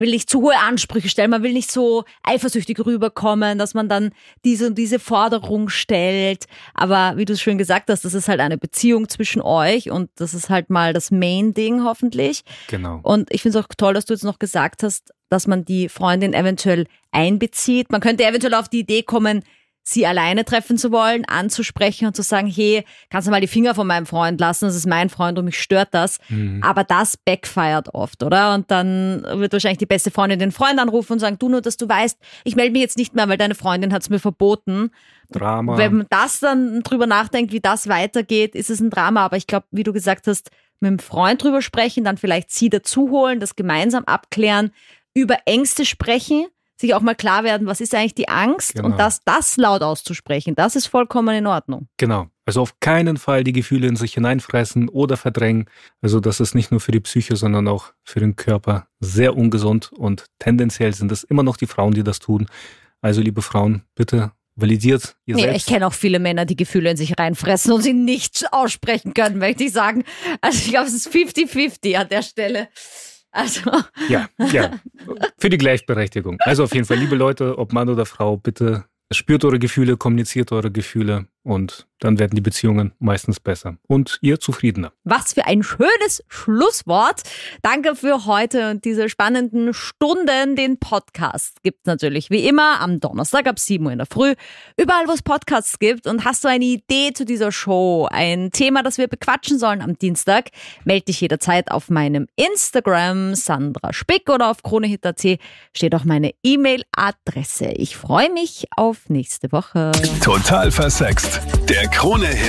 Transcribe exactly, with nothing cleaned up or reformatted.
will nicht zu hohe Ansprüche stellen, man will nicht so eifersüchtig rüberkommen, dass man dann diese und diese Forderung stellt. Aber wie du es schön gesagt hast, das ist halt eine Beziehung zwischen euch und das ist halt mal das Main-Ding hoffentlich. Genau. Und ich finde es auch toll, dass du jetzt noch gesagt hast, dass man die Freundin eventuell einbezieht. Man könnte eventuell auf die Idee kommen, sie alleine treffen zu wollen, anzusprechen und zu sagen, hey, kannst du mal die Finger von meinem Freund lassen, das ist mein Freund und mich stört das. Mhm. Aber das backfired oft, oder? Und dann wird wahrscheinlich die beste Freundin den Freund anrufen und sagen, du nur, dass du weißt, ich melde mich jetzt nicht mehr, weil deine Freundin hat es mir verboten. Drama. Wenn man das dann drüber nachdenkt, wie das weitergeht, ist es ein Drama. Aber ich glaube, wie du gesagt hast, mit dem Freund drüber sprechen, dann vielleicht sie dazu holen, das gemeinsam abklären, über Ängste sprechen, sich auch mal klar werden, was ist eigentlich die Angst genau. und das, das laut auszusprechen, das ist vollkommen in Ordnung. Genau, also auf keinen Fall die Gefühle in sich hineinfressen oder verdrängen. Also das ist nicht nur für die Psyche, sondern auch für den Körper sehr ungesund und tendenziell sind es immer noch die Frauen, die das tun. Also liebe Frauen, bitte validiert ihr nee, selbst. Ich kenne auch viele Männer, die Gefühle in sich reinfressen und sie nicht aussprechen können, möchte ich sagen. Also ich glaube, es ist fifty fifty an der Stelle. Also. Ja, ja, für die Gleichberechtigung. Also auf jeden Fall, liebe Leute, ob Mann oder Frau, bitte spürt eure Gefühle, kommuniziert eure Gefühle und dann werden die Beziehungen meistens besser und ihr zufriedener. Was für ein schönes Schlusswort. Danke für heute und diese spannenden Stunden. Den Podcast gibt es natürlich wie immer am Donnerstag ab sieben Uhr in der Früh. Überall, wo es Podcasts gibt. Und hast du eine Idee zu dieser Show, ein Thema, das wir bequatschen sollen am Dienstag, melde dich jederzeit auf meinem Instagram, Sandra Spick, oder auf kronehit punkt at steht auch meine E-Mail-Adresse. Ich freue mich auf nächste Woche. Total versext. Der Krone-Hit